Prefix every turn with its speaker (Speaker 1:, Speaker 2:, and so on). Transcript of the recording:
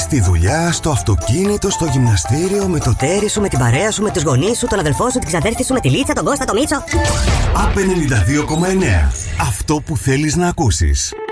Speaker 1: στη δουλειά, στο αυτοκίνητο, στο γυμναστήριο, με το τέρι σου, με την παρέα σου, με τους γονείς σου, τον αδελφό σου, την ξαδέρφη σου, με τη Λίτσα, τον Κώστα, τον Μίτσο.
Speaker 2: ΑΠ 92,9. Αυτό που θέλεις να ακούσεις.